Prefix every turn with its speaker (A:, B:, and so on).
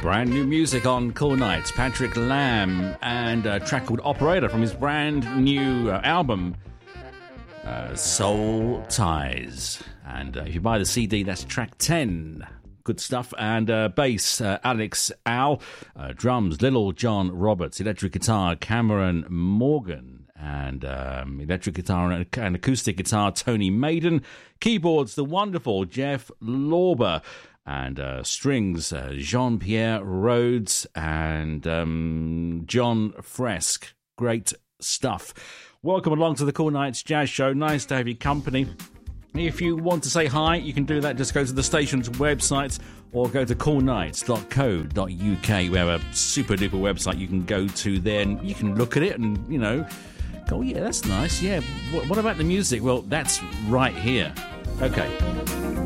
A: Brand new music on Cool Nights. Patrick Lamb and a track called Operator from his brand new album, Soul Ties. And if you buy the CD, that's track 10. Good stuff. And bass, Alex Al. Drums, Little John Roberts. Electric guitar, Cameron Morgan. And electric guitar and acoustic guitar, Tony Maiden. Keyboards, the wonderful Jeff Lorber. And strings, Jean-Pierre Rhodes and John Fresk. Great stuff. Welcome along to the Cool Nights Jazz Show. Nice to have your company. If you want to say hi, you can do that. Just go to the station's website or go to coolnights.co.uk. We have a super duper website you can go to there and you can look at it and, you know, go, yeah, that's nice. Yeah, what about the music? Well, that's right here. Okay.